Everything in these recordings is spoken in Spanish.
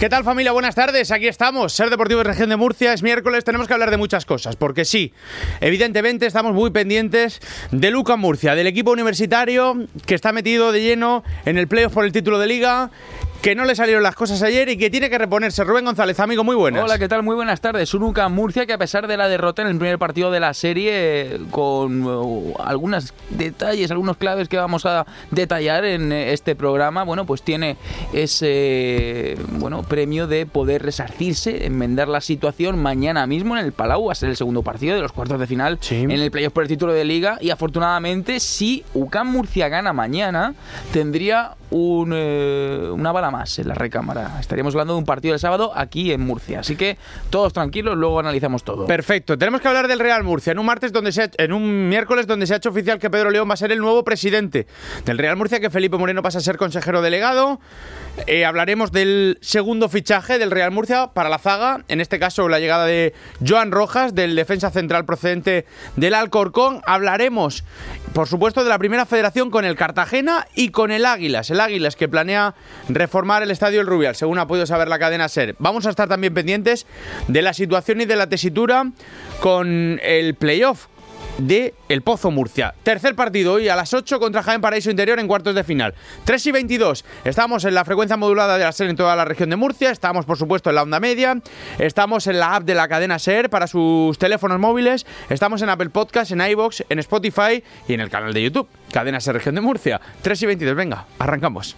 ¿Qué tal, familia? Buenas tardes, aquí estamos, Ser Deportivo de Región de Murcia. Es miércoles, tenemos que hablar de muchas cosas, porque sí, evidentemente estamos muy pendientes del UCAM Murcia, del equipo universitario que está metido de lleno en el playoff por el título de Liga, que no le salieron las cosas ayer y que tiene que reponerse. Rubén González, amigo, muy buenas. Hola, ¿qué tal? Muy buenas tardes. Un UCAM Murcia que, a pesar de la derrota en el primer partido de la serie, con algunos detalles, algunos claves que vamos a detallar en este programa, bueno, pues tiene ese premio de poder resarcirse, enmendar la situación mañana mismo en el Palau. Va a ser el segundo partido de los cuartos de final en el playoff por el título de Liga, y afortunadamente, si UCAM Murcia gana mañana, tendría una bala más en la recámara. Estaríamos hablando de un partido del sábado aquí en Murcia, así que todos tranquilos, luego analizamos todo. Perfecto, tenemos que hablar del Real Murcia en un miércoles donde se ha hecho oficial que Pedro León va a ser el nuevo presidente del Real Murcia, que Felipe Moreno pasa a ser consejero delegado. Hablaremos del segundo fichaje del Real Murcia para la zaga, en este caso la llegada de Joan Rojas, del defensa central procedente del Alcorcón. Hablaremos, por supuesto, de la primera federación con el Cartagena y con el Águilas que planea reformar el Estadio El Rubial, según ha podido saber la cadena SER. Vamos a estar también pendientes de la situación y de la tesitura con el playoff de El Pozo Murcia. Tercer partido hoy a las 8 contra Jaén Paraíso Interior en cuartos de final. 3:22. Estamos en la frecuencia modulada de la SER en toda la región de Murcia. Estamos, por supuesto, en la onda media. Estamos en la app de la cadena SER para sus teléfonos móviles. Estamos en Apple Podcast, en iVoox, en Spotify y en el canal de YouTube Cadena SER Región de Murcia. 3:22. Venga, arrancamos.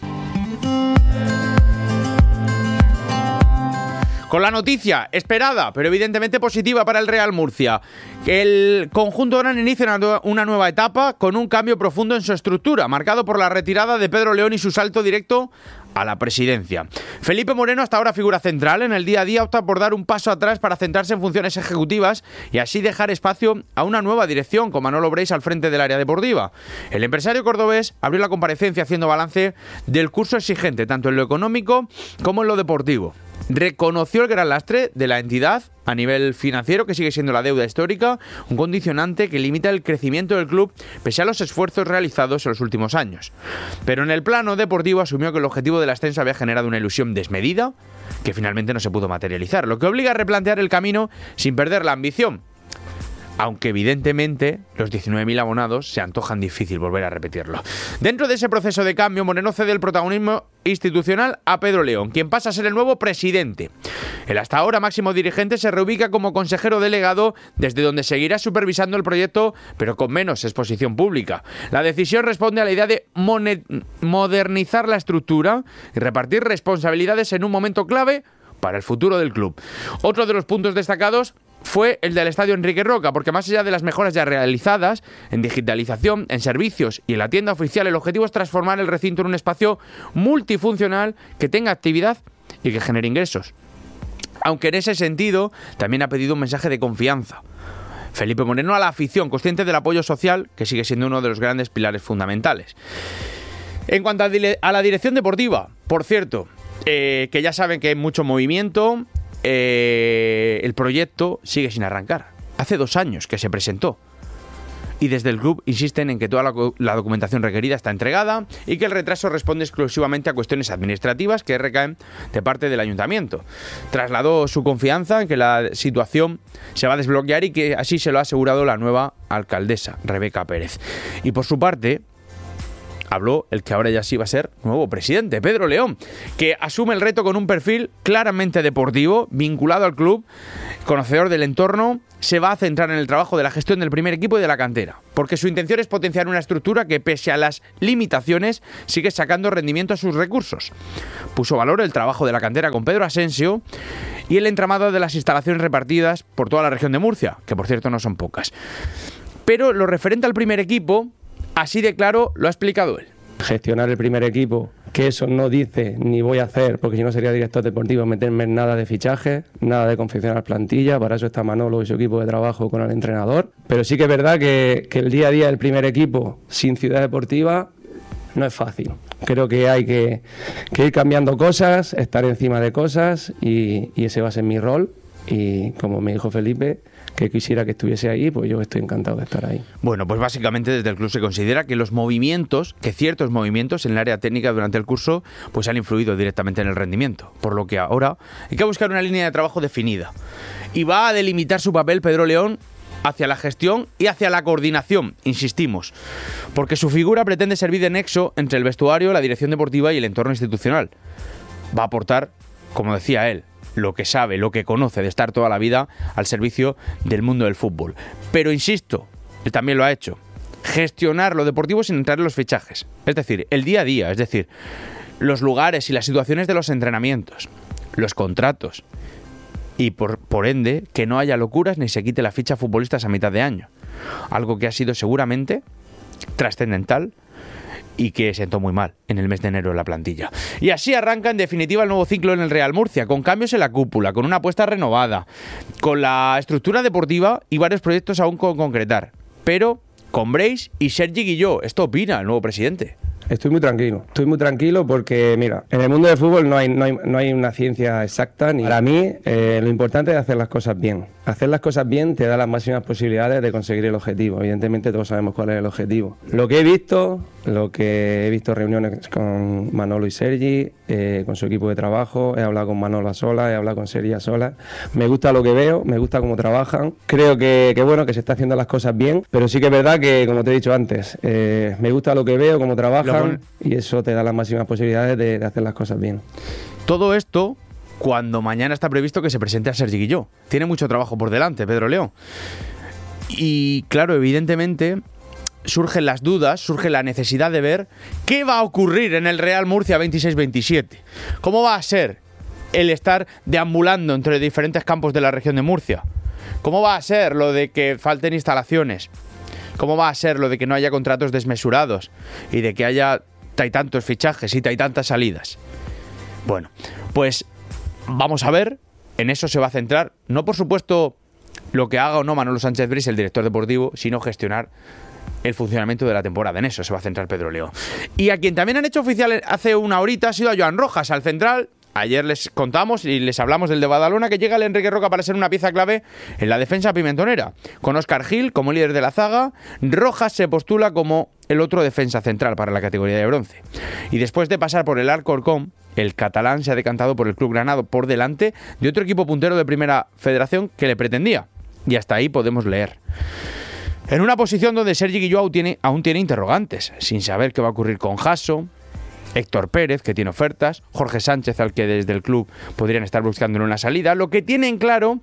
Con la noticia esperada, pero evidentemente positiva para el Real Murcia. El conjunto ahora inicia una nueva etapa con un cambio profundo en su estructura, marcado por la retirada de Pedro León y su salto directo a la presidencia. Felipe Moreno, hasta ahora figura central en el día a día, opta por dar un paso atrás para centrarse en funciones ejecutivas y así dejar espacio a una nueva dirección, con Manolo Breis al frente del área deportiva. El empresario cordobés abrió la comparecencia haciendo balance del curso exigente, tanto en lo económico como en lo deportivo. Reconoció el gran lastre de la entidad a nivel financiero, que sigue siendo la deuda histórica, un condicionante que limita el crecimiento del club pese a los esfuerzos realizados en los últimos años. Pero en el plano deportivo asumió que el objetivo del ascenso había generado una ilusión desmedida que finalmente no se pudo materializar, lo que obliga a replantear el camino sin perder la ambición. Aunque evidentemente los 19.000 abonados se antojan difícil volver a repetirlo. Dentro de ese proceso de cambio, Moreno cede el protagonismo institucional a Pedro León, quien pasa a ser el nuevo presidente. El hasta ahora máximo dirigente se reubica como consejero delegado, desde donde seguirá supervisando el proyecto, pero con menos exposición pública. La decisión responde a la idea de modernizar la estructura y repartir responsabilidades en un momento clave para el futuro del club. Otro de los puntos destacados fue el del Estadio Enrique Roca, porque más allá de las mejoras ya realizadas en digitalización, en servicios y en la tienda oficial, el objetivo es transformar el recinto en un espacio multifuncional que tenga actividad y que genere ingresos. Aunque en ese sentido también ha pedido un mensaje de confianza Felipe Moreno a la afición, consciente del apoyo social, que sigue siendo uno de los grandes pilares fundamentales. En cuanto a la dirección deportiva, por cierto, que ya saben que hay mucho movimiento. El proyecto sigue sin arrancar. Hace 2 años que se presentó y desde el club insisten en que toda la documentación requerida está entregada y que el retraso responde exclusivamente a cuestiones administrativas que recaen de parte del ayuntamiento. Trasladó su confianza en que la situación se va a desbloquear y que así se lo ha asegurado la nueva alcaldesa, Rebeca Pérez. Y por su parte habló el que ahora ya sí va a ser nuevo presidente, Pedro León, que asume el reto con un perfil claramente deportivo, vinculado al club, conocedor del entorno. Se va a centrar en el trabajo de la gestión del primer equipo y de la cantera, porque su intención es potenciar una estructura que, pese a las limitaciones, sigue sacando rendimiento a sus recursos. Puso valor el trabajo de la cantera con Pedro Asensio y el entramado de las instalaciones repartidas por toda la región de Murcia, que por cierto no son pocas. Pero lo referente al primer equipo, así de claro lo ha explicado él. Gestionar el primer equipo, que eso no dice ni voy a hacer, porque si no sería director deportivo, meterme en nada de fichaje, nada de confeccionar plantilla. Para eso está Manolo y su equipo de trabajo con el entrenador. Pero sí que es verdad que el día a día del primer equipo sin ciudad deportiva no es fácil. Creo que hay que ir cambiando cosas, estar encima de cosas y ese va a ser mi rol. Y como me dijo Felipe, que quisiera que estuviese ahí, pues yo estoy encantado de estar ahí. Bueno, pues básicamente desde el club se considera que ciertos movimientos en el área técnica durante el curso pues han influido directamente en el rendimiento, por lo que ahora hay que buscar una línea de trabajo definida. Y va a delimitar su papel Pedro León hacia la gestión y hacia la coordinación, insistimos, porque su figura pretende servir de nexo entre el vestuario, la dirección deportiva y el entorno institucional. Va a aportar, como decía él, lo que sabe, lo que conoce de estar toda la vida al servicio del mundo del fútbol. Pero insisto, él también lo ha hecho, gestionar lo deportivo sin entrar en los fichajes, es decir, el día a día, es decir, los lugares y las situaciones de los entrenamientos, los contratos, y por ende que no haya locuras ni se quite la ficha a futbolistas a mitad de año, algo que ha sido seguramente trascendental y que sentó muy mal en el mes de enero en la plantilla. Y así arranca en definitiva el nuevo ciclo en el Real Murcia, con cambios en la cúpula, con una apuesta renovada, con la estructura deportiva y varios proyectos aún con concretar, pero con Breis y Sergi Guilló. Esto opina el nuevo presidente. Estoy muy tranquilo porque, mira, en el mundo del fútbol no hay una ciencia exacta. Para mí, lo importante es hacer las cosas bien. Hacer las cosas bien te da las máximas posibilidades de conseguir el objetivo. Evidentemente todos sabemos cuál es el objetivo. Lo que he visto reuniones con Manolo y Sergi, con su equipo de trabajo, he hablado con Manolo a solas, he hablado con Sergi a solas. Me gusta lo que veo, me gusta cómo trabajan. Creo que bueno, que se está haciendo las cosas bien, pero sí que es verdad que, como te he dicho antes, me gusta lo que veo, cómo trabajan, y eso te da las máximas posibilidades de hacer las cosas bien. Todo esto cuando mañana está previsto que se presente a Sergi Guilló. Tiene mucho trabajo por delante, Pedro León. Y claro, evidentemente surgen las dudas, surge la necesidad de ver qué va a ocurrir en el Real Murcia 26-27. ¿Cómo va a ser el estar deambulando entre diferentes campos de la región de Murcia? ¿Cómo va a ser lo de que falten instalaciones? ¿Cómo va a ser lo de que no haya contratos desmesurados y de que haya tantos fichajes y tantas salidas? Bueno, pues vamos a ver, en eso se va a centrar, no por supuesto lo que haga o no Manolo Sánchez Breis, el director deportivo, sino gestionar el funcionamiento de la temporada. En eso se va a centrar Pedro León. Y a quien también han hecho oficial hace una horita ha sido a Joan Rojas, al central. Ayer les contamos y les hablamos del de Badalona, que llega el Enrique Roca para ser una pieza clave en la defensa pimentonera. Con Óscar Gil como líder de la zaga, Rojas se postula como el otro defensa central para la categoría de bronce. Y después de pasar por el Alcorcón, el catalán se ha decantado por el Club Granado por delante de otro equipo puntero de Primera Federación que le pretendía. Y hasta ahí podemos leer. En una posición donde Sergi Guilló aún tiene interrogantes, sin saber qué va a ocurrir con Jasso, Héctor Pérez, que tiene ofertas, Jorge Sánchez, al que desde el club podrían estar buscando una salida. Lo que tienen claro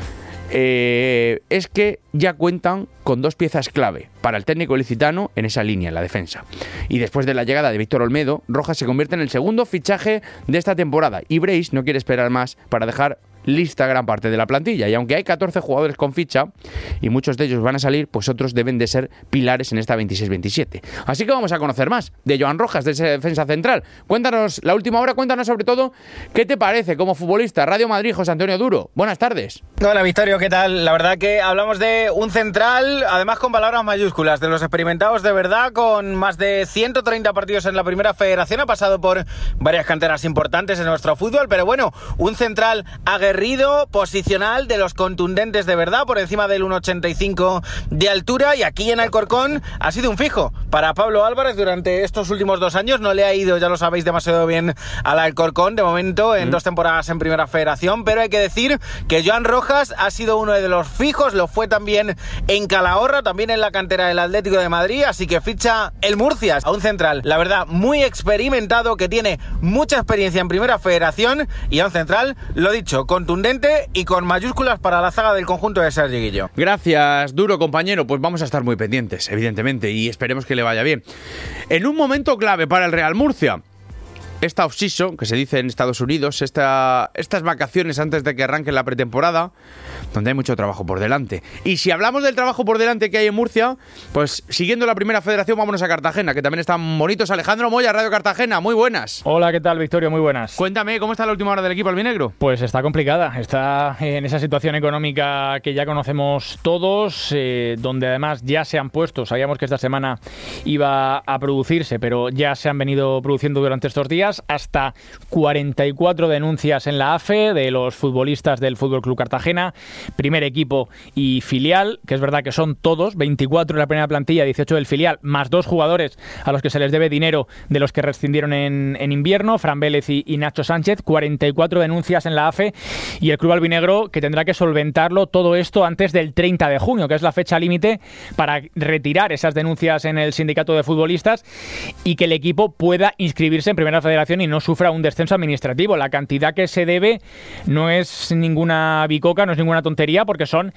es que ya cuentan con dos piezas clave para el técnico ilicitano en esa línea, en la defensa. Y después de la llegada de Víctor Olmedo, Rojas se convierte en el segundo fichaje de esta temporada. Y Breis no quiere esperar más para dejar lista gran parte de la plantilla, y aunque hay 14 jugadores con ficha y muchos de ellos van a salir, pues otros deben de ser pilares en esta 26-27. Así que vamos a conocer más de Joan Rojas, de esa defensa central. Cuéntanos la última hora, cuéntanos sobre todo qué te parece como futbolista. Radio Madrid, José Antonio Duro, buenas tardes. Hola Victorio, ¿qué tal? La verdad que hablamos de un central, además con palabras mayúsculas, de los experimentados de verdad, con más de 130 partidos en la Primera Federación, ha pasado por varias canteras importantes en nuestro fútbol, pero bueno, un central aguerrido, posicional, de los contundentes de verdad, por encima del 1,85 de altura, y aquí en Alcorcón ha sido un fijo para Pablo Álvarez durante estos últimos 2 años. No le ha ido, ya lo sabéis, demasiado bien al Alcorcón de momento en 2 temporadas en Primera Federación, pero hay que decir que Joan Rojas ha sido uno de los fijos, lo fue también en Calahorra, también en la cantera del Atlético de Madrid, así que ficha el Murcia a un central, la verdad, muy experimentado, que tiene mucha experiencia en Primera Federación, y a un central, lo dicho, contundente y con mayúsculas para la zaga del conjunto de Sergi Guilló. Gracias, Duro, compañero. Pues vamos a estar muy pendientes, evidentemente, y esperemos que le vaya bien. En un momento clave para el Real Murcia, esta off-season, que se dice en Estados Unidos, estas vacaciones antes de que arranque la pretemporada, donde hay mucho trabajo por delante. Y si hablamos del trabajo por delante que hay en Murcia, pues siguiendo la Primera Federación, vámonos a Cartagena, que también están bonitos. Alejandro Moya, Radio Cartagena, muy buenas. Hola, ¿qué tal, Victorio? Muy buenas. Cuéntame, ¿cómo está la última hora del equipo albinegro? Pues está complicada, está en esa situación económica que ya conocemos todos, donde además ya se han puesto, sabíamos que esta semana iba a producirse, pero ya se han venido produciendo durante estos días. denuncias, hasta 44 denuncias en la AFE de los futbolistas del Fútbol Club Cartagena, primer equipo y filial, que es verdad que son todos, 24 en la primera plantilla, 18 del filial, más 2 jugadores a los que se les debe dinero de los que rescindieron en invierno, Fran Vélez y Nacho Sánchez, 44 denuncias en la AFE, y el club albinegro que tendrá que solventarlo todo esto antes del 30 de junio, que es la fecha límite para retirar esas denuncias en el sindicato de futbolistas y que el equipo pueda inscribirse en Primera Federación y no sufra un descenso administrativo. La cantidad que se debe no es ninguna bicoca, no es ninguna tontería, porque son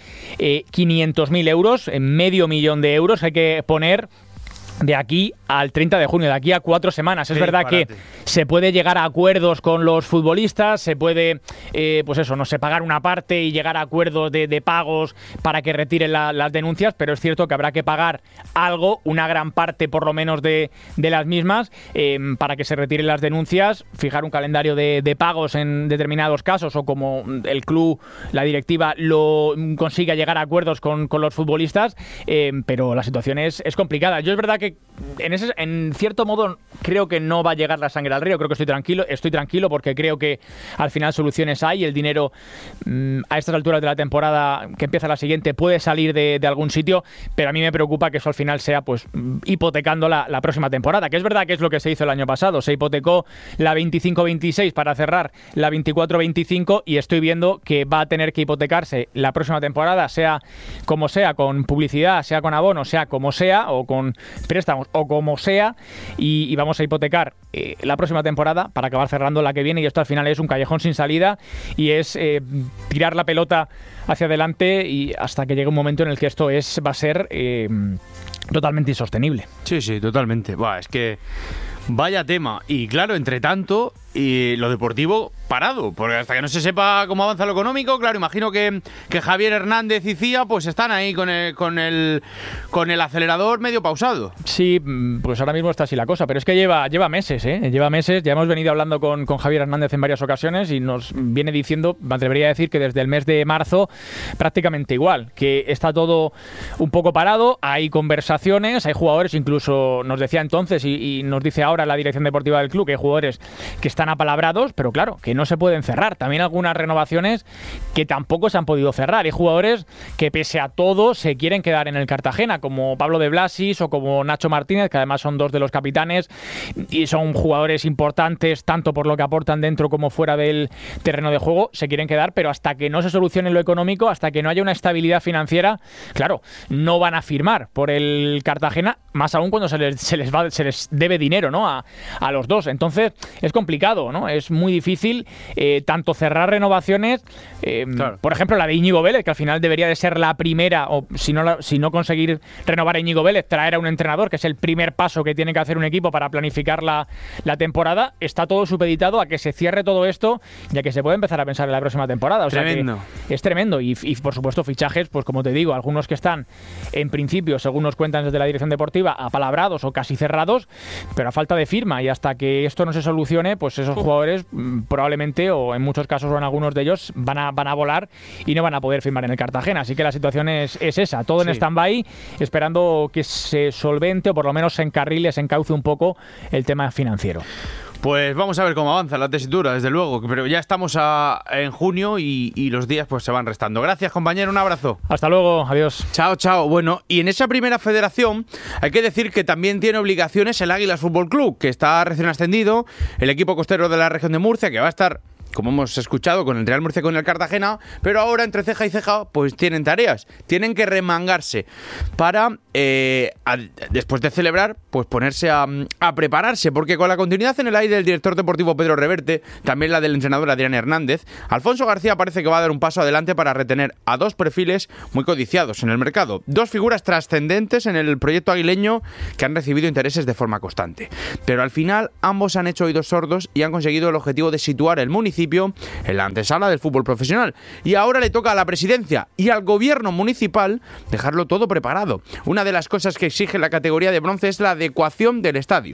500.000 euros, medio millón de euros hay que poner de aquí al 30 de junio, de aquí a 4 semanas. Es verdad que se puede llegar a acuerdos con los futbolistas, se puede, pues eso, no sé, pagar una parte y llegar a acuerdos de pagos para que retiren las denuncias, pero es cierto que habrá que pagar algo, una gran parte por lo menos de las mismas, para que se retiren las denuncias, fijar un calendario de pagos en determinados casos, o como el club, la directiva, lo consiga llegar a acuerdos con los futbolistas, pero la situación es complicada. Yo es verdad que en cierto modo creo que no va a llegar la sangre al río, creo que estoy tranquilo porque creo que al final soluciones hay, el dinero a estas alturas de la temporada que empieza la siguiente puede salir de algún sitio, pero a mí me preocupa que eso al final sea pues hipotecando la próxima temporada, que es verdad que es lo que se hizo el año pasado, se hipotecó la 25-26 para cerrar la 24-25 y estoy viendo que va a tener que hipotecarse la próxima temporada, sea como sea, con publicidad, sea con abono, sea como sea, o con préstamos o como sea, y vamos a hipotecar la próxima temporada para acabar cerrando la que viene, y esto al final es un callejón sin salida y es tirar la pelota hacia adelante y hasta que llegue un momento en el que esto va a ser totalmente insostenible. Sí, totalmente. Buah, es que vaya tema. Y claro, entre tanto, y lo deportivo parado, porque hasta que no se sepa cómo avanza lo económico, claro, imagino que Javier Hernández y Cía pues están ahí con el acelerador medio pausado. Sí, pues ahora mismo está así la cosa, pero es que lleva meses, lleva meses, ya hemos venido hablando con Javier Hernández en varias ocasiones y nos viene diciendo, me atrevería a decir que desde el mes de marzo prácticamente igual, que está todo un poco parado, hay conversaciones, hay jugadores, incluso nos decía entonces y nos dice ahora la dirección deportiva del club que hay jugadores que están apalabrados, pero claro, que no se pueden cerrar. También algunas renovaciones que tampoco se han podido cerrar. Hay jugadores que pese a todo se quieren quedar en el Cartagena, como Pablo de Blasis o como Nacho Martínez, que además son 2 de los capitanes y son jugadores importantes tanto por lo que aportan dentro como fuera del terreno de juego, se quieren quedar, pero hasta que no se solucione lo económico, hasta que no haya una estabilidad financiera, claro, no van a firmar por el Cartagena, más aún cuando se les debe dinero, ¿no? a los dos. Entonces es complicado, ¿no? Es muy difícil tanto cerrar renovaciones, claro. Por ejemplo la de Íñigo Vélez, que al final debería de ser la primera, o si no conseguir renovar a Íñigo Vélez, traer a un entrenador, que es el primer paso que tiene que hacer un equipo para planificar la temporada. Está todo supeditado a que se cierre todo esto y a que se pueda empezar a pensar en la próxima temporada. Tremendo. Que es tremendo y por supuesto fichajes, pues como te digo, algunos que están en principio, según nos cuentan desde la dirección deportiva, apalabrados o casi cerrados, pero a falta de firma, y hasta que esto no se solucione, pues esos jugadores probablemente, o en muchos casos o en algunos de ellos, van a volar y no van a poder firmar en el Cartagena. Así que la situación es esa, todo en stand-by, esperando que se solvente o por lo menos se encarrile, se encauce un poco el tema financiero. Pues vamos a ver cómo avanza la tesitura, desde luego, pero ya estamos en junio y los días pues se van restando. Gracias, compañero, un abrazo. Hasta luego, adiós. Chao. Bueno, y en esa primera federación hay que decir que también tiene obligaciones el Águilas Fútbol Club, que está recién ascendido, el equipo costero de la región de Murcia, que va a estar, como hemos escuchado, con el Real Murcia, con el Cartagena, pero ahora entre ceja y ceja pues tienen tareas, tienen que remangarse para después de celebrar pues ponerse a prepararse, porque con la continuidad en el aire del director deportivo Pedro Reverte, también la del entrenador Adrián Hernández, Alfonso García parece que va a dar un paso adelante para retener a 2 perfiles muy codiciados en el mercado, 2 figuras trascendentes en el proyecto aguileño que han recibido intereses de forma constante, pero al final ambos han hecho oídos sordos y han conseguido el objetivo de situar el municipio en la antesala del fútbol profesional, y ahora le toca a la presidencia y al gobierno municipal dejarlo todo preparado. Una de las cosas que exige la categoría de bronce es la adecuación del estadio.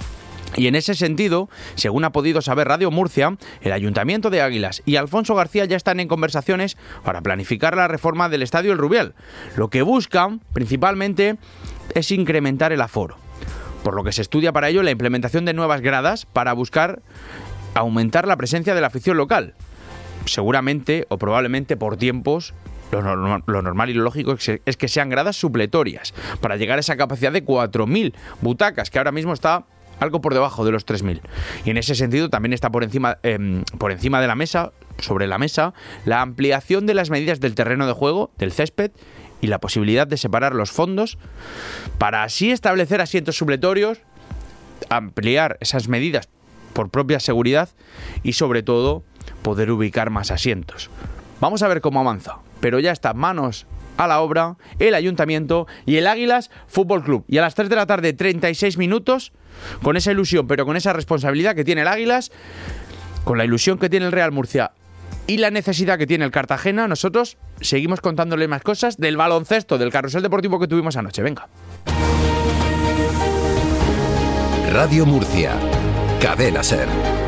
Y en ese sentido, según ha podido saber Radio Murcia, el Ayuntamiento de Águilas y Alfonso García ya están en conversaciones para planificar la reforma del Estadio El Rubial. Lo que buscan, principalmente, es incrementar el aforo. por lo que se estudia para ello la implementación de nuevas gradas para buscar aumentar la presencia de la afición local. Seguramente o probablemente por tiempos, lo normal y lo lógico es que sean gradas supletorias para llegar a esa capacidad de 4.000 butacas, que ahora mismo está algo por debajo de los 3.000. Y en ese sentido también está por encima de la mesa, sobre la mesa, la ampliación de las medidas del terreno de juego, del césped, y la posibilidad de separar los fondos para así establecer asientos supletorios, ampliar esas medidas por propia seguridad y sobre todo poder ubicar más asientos. Vamos a ver cómo avanza, pero ya está, manos a la obra el Ayuntamiento y el Águilas Fútbol Club. Y a las 3 de la tarde, 36 minutos, con esa ilusión, pero con esa responsabilidad que tiene el Águilas, con la ilusión que tiene el Real Murcia y la necesidad que tiene el Cartagena, nosotros seguimos contándole más cosas del baloncesto, del carrusel deportivo que tuvimos anoche. Venga. Radio Murcia, Cadena SER.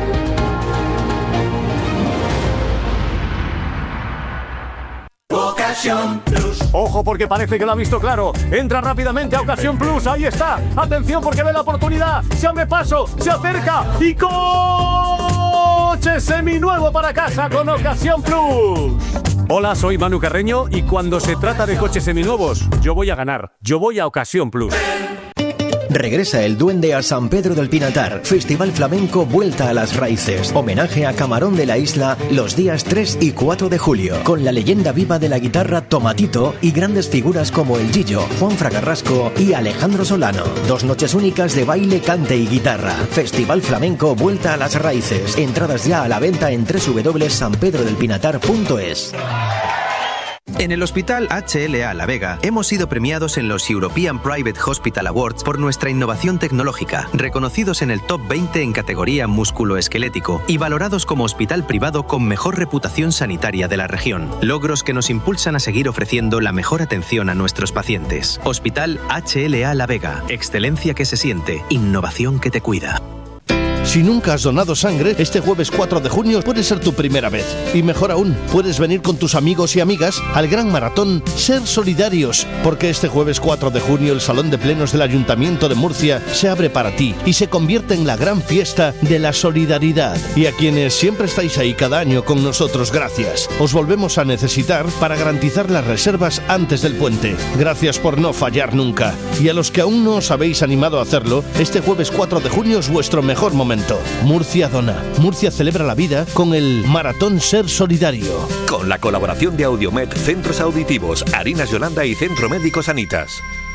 Ocasión Plus. Ojo, porque parece que lo ha visto claro. Entra rápidamente a Ocasión Plus. Ahí está. Atención, porque ve la oportunidad. Se abre paso, se acerca y coche seminuevo para casa con Ocasión Plus. Hola, soy Manu Carreño y cuando se trata de coches seminuevos, yo voy a ganar. Yo voy a Ocasión Plus. Regresa el Duende a San Pedro del Pinatar. Festival Flamenco Vuelta a las Raíces. Homenaje a Camarón de la Isla los días 3 y 4 de julio. Con la leyenda viva de la guitarra Tomatito y grandes figuras como el Gillo, Juan Fragarrasco y Alejandro Solano. 2 noches únicas de baile, cante y guitarra. Festival Flamenco Vuelta a las Raíces. Entradas ya a la venta en www.sanpedrodelpinatar.es. En el Hospital HLA La Vega hemos sido premiados en los European Private Hospital Awards por nuestra innovación tecnológica, reconocidos en el top 20 en categoría músculo-esquelético y valorados como hospital privado con mejor reputación sanitaria de la región. Logros que nos impulsan a seguir ofreciendo la mejor atención a nuestros pacientes. Hospital HLA La Vega. Excelencia que se siente. Innovación que te cuida. Si nunca has donado sangre, este jueves 4 de junio puede ser tu primera vez. Y mejor aún, puedes venir con tus amigos y amigas al gran maratón Ser Solidarios, porque este jueves 4 de junio el Salón de Plenos del Ayuntamiento de Murcia se abre para ti y se convierte en la gran fiesta de la solidaridad. Y a quienes siempre estáis ahí cada año con nosotros, gracias. Os volvemos a necesitar para garantizar las reservas antes del puente. Gracias por no fallar nunca. Y a los que aún no os habéis animado a hacerlo, este jueves 4 de junio es vuestro mejor momento. Murcia dona. Murcia celebra la vida con el Maratón Ser Solidario. Con la colaboración de Audiomed, Centros Auditivos, Harinas Yolanda y Centro Médico Sanitas.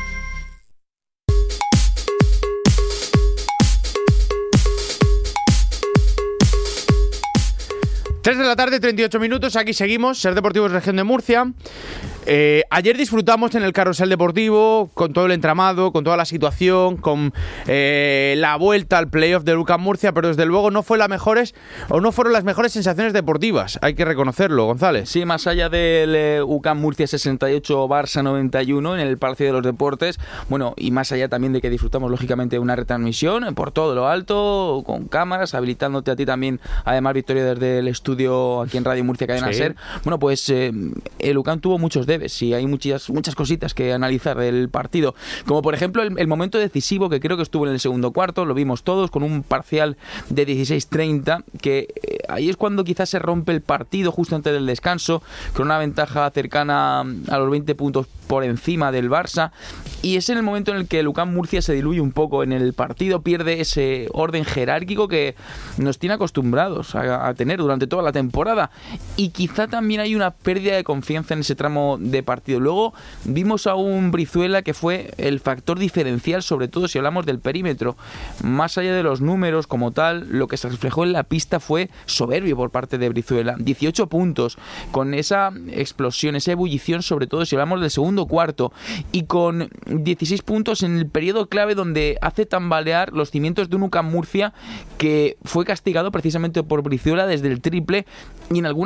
Tres de la tarde, 38 minutos, aquí seguimos, Ser Deportivos Región de Murcia. Ayer disfrutamos en el carrusel deportivo con todo el entramado, con toda la situación, con la vuelta al playoff de UCAM Murcia, pero desde luego no fueron las mejores sensaciones deportivas, hay que reconocerlo, González. Sí, más allá del UCAM Murcia 68, Barça 91 en el Palacio de los Deportes, bueno, y más allá también de que disfrutamos lógicamente de una retransmisión por todo lo alto, con cámaras, habilitándote a ti también, además Victoria, desde el estudio aquí en Radio Murcia Cadena SER. Bueno, pues el UCAM tuvo muchos debes y hay muchas cositas que analizar del partido, como por ejemplo el momento decisivo que creo que estuvo en el segundo cuarto, lo vimos todos con un parcial de 16-30, que ahí es cuando quizás se rompe el partido justo antes del descanso, con una ventaja cercana a los 20 puntos por encima del Barça, y es en el momento en el que el UCAM Murcia se diluye un poco en el partido, pierde ese orden jerárquico que nos tiene acostumbrados a tener durante toda la temporada, y quizá también hay una pérdida de confianza en ese tramo de partido. Luego vimos a un Brizuela que fue el factor diferencial, sobre todo si hablamos del perímetro. Más allá de los números como tal, lo que se reflejó en la pista fue soberbio por parte de Brizuela. 18 puntos, con esa explosión, esa ebullición, sobre todo si hablamos del segundo cuarto, y con 16 puntos en el periodo clave donde hace tambalear los cimientos de un UCAM Murcia que fue castigado precisamente por Brizuela desde el triple y en algunas